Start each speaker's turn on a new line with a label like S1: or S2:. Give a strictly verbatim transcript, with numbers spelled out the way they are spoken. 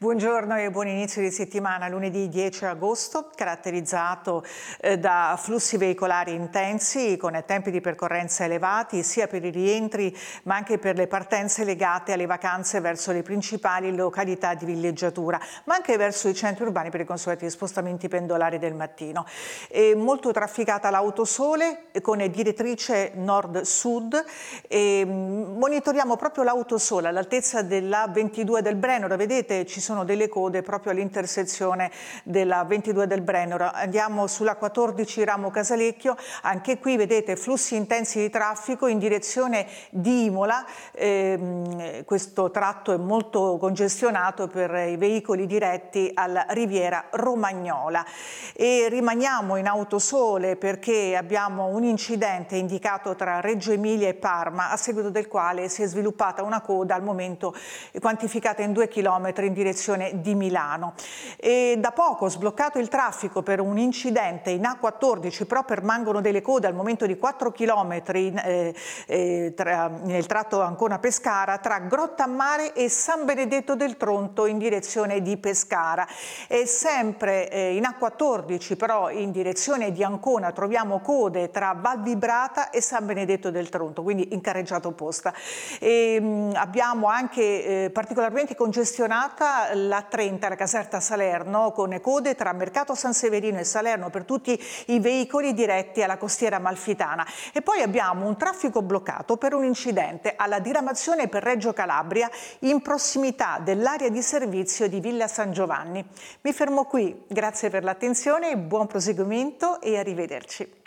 S1: Buongiorno e buon inizio di settimana, lunedì dieci agosto, caratterizzato eh, da flussi veicolari intensi con tempi di percorrenza elevati sia per i rientri ma anche per le partenze legate alle vacanze verso le principali località di villeggiatura, ma anche verso i centri urbani per i consueti spostamenti pendolari del mattino. È molto trafficata l'autosole con direttrice nord-sud e monitoriamo proprio l'autosole all'altezza della ventidue del Brennero. Vedete, ci sono delle code proprio all'intersezione della ventidue del Brennero. Andiamo sulla quattordici Ramo Casalecchio, anche qui vedete flussi intensi di traffico in direzione di Imola. Eh, questo tratto è molto congestionato per i veicoli diretti alla Riviera Romagnola. E rimaniamo in autosole perché abbiamo un incidente indicato tra Reggio Emilia e Parma, a seguito del quale si è sviluppata una coda al momento quantificata in due chilometri in direzione di Milano. E da poco sbloccato il traffico per un incidente in A quattordici, però permangono delle code al momento di quattro chilometri eh, eh, tra, nel tratto Ancona-Pescara tra Grottammare e San Benedetto del Tronto in direzione di Pescara. E sempre eh, in A quattordici, però in direzione di Ancona, troviamo code tra Val Vibrata e San Benedetto del Tronto, quindi in carreggiata opposta. E, mh, abbiamo anche eh, particolarmente congestionata la trenta, la Caserta Salerno, con code tra Mercato San Severino e Salerno per tutti i veicoli diretti alla costiera amalfitana. E poi abbiamo un traffico bloccato per un incidente alla diramazione per Reggio Calabria in prossimità dell'area di servizio di Villa San Giovanni. Mi fermo qui, grazie per l'attenzione, buon proseguimento e arrivederci.